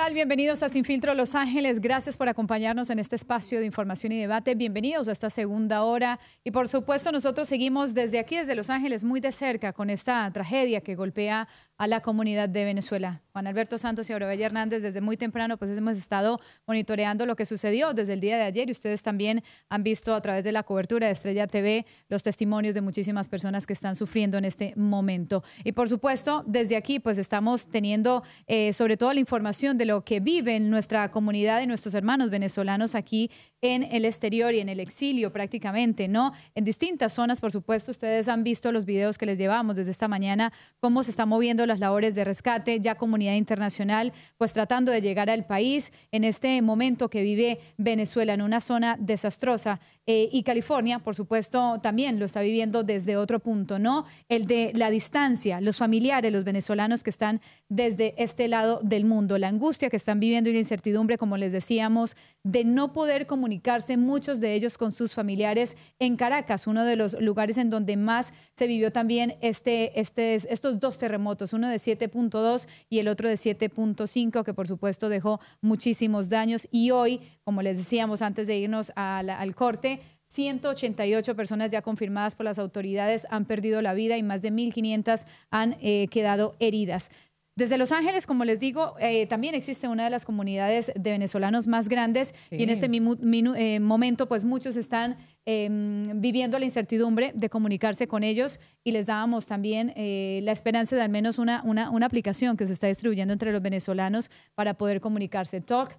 tal? Bienvenidos a Sin Filtro Los Ángeles. Gracias por acompañarnos en este espacio de información y debate. Bienvenidos a esta segunda hora. Y por supuesto, nosotros seguimos desde aquí, desde Los Ángeles, muy de cerca con esta tragedia que golpea a la comunidad de Venezuela. Juan Alberto Santos y Aurabella Hernández, desde muy temprano, pues hemos estado monitoreando lo que sucedió desde el día de ayer y ustedes también han visto a través de la cobertura de Estrella TV los testimonios de muchísimas personas que están sufriendo en este momento. Y por supuesto, desde aquí, pues estamos teniendo sobre todo la información de lo que viven nuestra comunidad y nuestros hermanos venezolanos aquí en el exterior y en el exilio prácticamente, ¿no? En distintas zonas, por supuesto, ustedes han visto los videos que les llevamos desde esta mañana, cómo se están moviendo las labores de rescate, ya comunidad internacional, pues tratando de llegar al país en este momento que vive Venezuela en una zona desastrosa. Y California, por supuesto, también lo está viviendo desde otro punto, ¿no? El de la distancia, los familiares, los venezolanos que están desde este lado del mundo, la angustia que están viviendo y la incertidumbre, como les decíamos, de no poder comunicarse, muchos de ellos con sus familiares en Caracas, uno de los lugares en donde más se vivió también estos dos terremotos, uno de 7.2 y el otro de 7.5, que por supuesto dejó muchísimos daños. Y hoy, como les decíamos antes de irnos al corte, 188 personas ya confirmadas por las autoridades han perdido la vida y más de 1.500 han quedado heridas. Desde Los Ángeles, como les digo, también existe una de las comunidades de venezolanos más grandes y en este momento pues muchos están viviendo la incertidumbre de comunicarse con ellos y les dábamos también la esperanza de al menos una aplicación que se está distribuyendo entre los venezolanos para poder comunicarse. Talk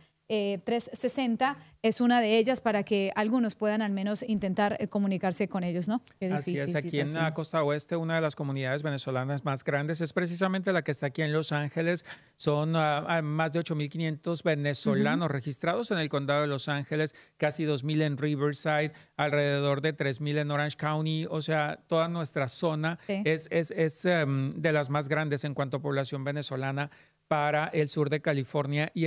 360 es una de ellas para que algunos puedan al menos intentar comunicarse con ellos, ¿no? Qué difícil. Así es, aquí en la costa oeste, una de las comunidades venezolanas más grandes es precisamente la que está aquí en Los Ángeles. Son más de 8.500 venezolanos registrados en el condado de Los Ángeles, casi 2.000 en Riverside, alrededor de 3.000 en Orange County. O sea, toda nuestra zona es de las más grandes en cuanto a población venezolana para el sur de California y